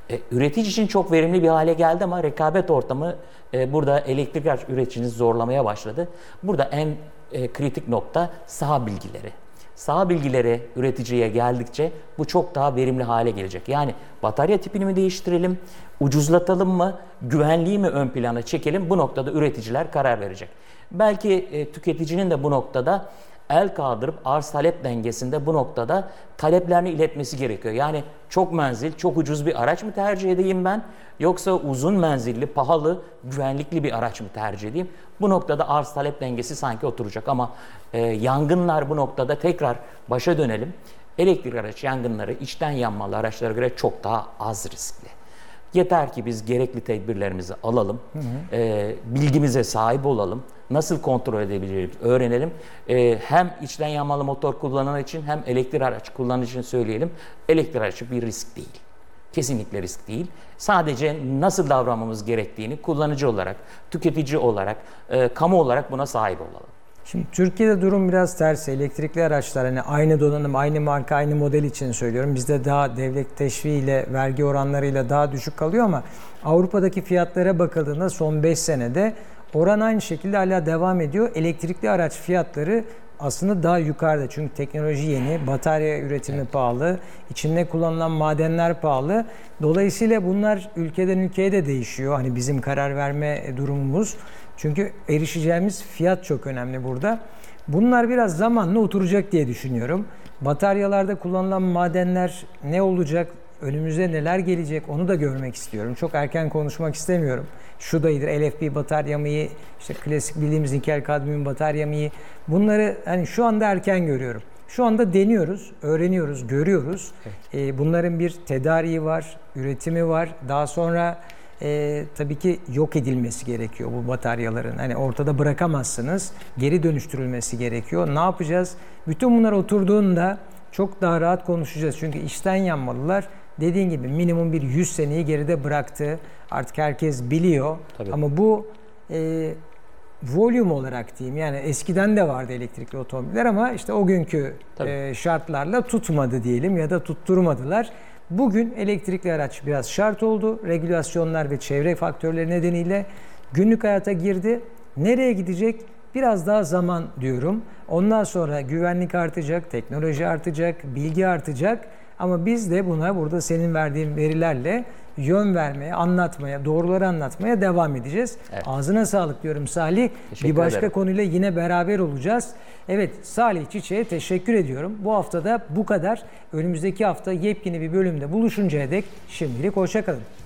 Üretici için çok verimli bir hale geldi ama rekabet ortamı burada elektrikli araç üreticini zorlamaya başladı. Burada en kritik nokta saha bilgileri. Saha bilgileri üreticiye geldikçe bu çok daha verimli hale gelecek. Yani batarya tipini mi değiştirelim, ucuzlatalım mı, güvenliği mi ön plana çekelim, bu noktada üreticiler karar verecek. Belki tüketicinin de bu noktada el kaldırıp arz talep dengesinde bu noktada taleplerini iletmesi gerekiyor. Yani çok menzil, çok ucuz bir araç mı tercih edeyim ben, yoksa uzun menzilli, pahalı, güvenlikli bir araç mı tercih edeyim? Bu noktada arz talep dengesi sanki oturacak ama yangınlar bu noktada tekrar başa dönelim. Elektrikli araç yangınları içten yanmalı araçlara göre çok daha az riskli. Yeter ki biz gerekli tedbirlerimizi alalım, bilgimize sahip olalım, nasıl kontrol edebiliriz öğrenelim. Hem içten yanmalı motor kullananlar için hem elektrikli araç kullanıcı için söyleyelim, elektrikli araç bir risk değil. Kesinlikle risk değil. Sadece nasıl davranmamız gerektiğini kullanıcı olarak, tüketici olarak, kamu olarak buna sahip olalım. Şimdi Türkiye'de durum biraz ters. Elektrikli araçlar hani aynı donanım, aynı marka, aynı model için söylüyorum. Bizde daha devlet teşviğiyle, vergi oranlarıyla daha düşük kalıyor ama Avrupa'daki fiyatlara bakıldığında son 5 senede oran aynı şekilde hala devam ediyor. Elektrikli araç fiyatları aslında daha yukarıda. Çünkü teknoloji yeni, batarya üretimi pahalı, içinde kullanılan madenler pahalı. Dolayısıyla bunlar ülkeden ülkeye de değişiyor. Hani bizim karar verme durumumuz. Çünkü erişeceğimiz fiyat çok önemli burada. Bunlar biraz zamanla oturacak diye düşünüyorum. Bataryalarda kullanılan madenler ne olacak, önümüze neler gelecek onu da görmek istiyorum. Çok erken konuşmak istemiyorum. Şu da iyidir, LFP batarya mı iyi, işte klasik bildiğimiz nikel kadmiyum batarya mı iyi. Bunları hani şu anda erken görüyorum. Şu anda deniyoruz, öğreniyoruz, görüyoruz. Evet. Bunların bir tedariği var, üretimi var. Daha sonra tabii ki yok edilmesi gerekiyor bu bataryaların. Hani ortada bırakamazsınız. Geri dönüştürülmesi gerekiyor. Ne yapacağız? Bütün bunlar oturduğunda çok daha rahat konuşacağız. Çünkü içten yanmalılar dediğin gibi minimum bir 100 seneyi geride bıraktı. Artık herkes biliyor. Tabii. Ama bu volüm olarak diyeyim. Yani eskiden de vardı elektrikli otomobiller ama işte o günkü şartlarla tutmadı diyelim ya da tutturmadılar. Bugün elektrikli araç biraz şart oldu. Regülasyonlar ve çevre faktörleri nedeniyle günlük hayata girdi. Nereye gidecek? Biraz daha zaman diyorum. Ondan sonra güvenlik artacak, teknoloji artacak, bilgi artacak. Ama biz de buna burada senin verdiğin verilerle yön vermeye, anlatmaya, doğruları anlatmaya devam edeceğiz. Evet. Ağzına sağlık diyorum Salih. Bir başka konuyla yine beraber olacağız. Evet, Salih Çiçek'e teşekkür ediyorum. Bu hafta da bu kadar. Önümüzdeki hafta yepyeni bir bölümde buluşuncaya dek şimdilik hoşça kalın.